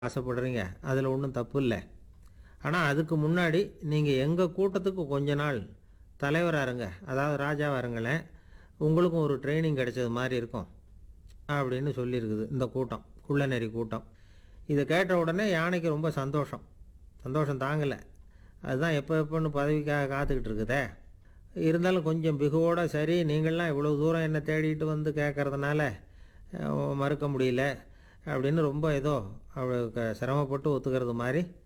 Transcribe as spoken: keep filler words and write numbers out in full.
ஆசைப்படுறீங்க, அதில் ஒன்றும் தப்பு இல்லை. ஆனால் அதுக்கு முன்னாடி நீங்கள் எங்கள் கூட்டத்துக்கு கொஞ்ச நாள் தலைவராக இருங்க, அதாவது ராஜாவாக இருங்களேன், உங்களுக்கும் ஒரு ட்ரைனிங் கிடைச்சது மாதிரி இருக்கும் அப்படின்னு சொல்லியிருக்குது இந்த கூட்டம், குள்ளநெறி கூட்டம். இதை கேட்ட உடனே யானைக்கு ரொம்ப சந்தோஷம், சந்தோஷம் தாங்கலை. அதுதான் எப்போ எப்போன்னு பதவிக்காக காத்துக்கிட்டு இருக்குதே. இருந்தாலும் கொஞ்சம் பிகுவோட, சரி நீங்கள்லாம் இவ்வளோ தூரம் என்னை தேடிட்டு வந்து கேட்கறதுனால மறுக்க முடியல அப்படின்னு ரொம்ப ஏதோ அவளுக்கு சிரமப்பட்டு ஒத்துக்கிறது மாதிரி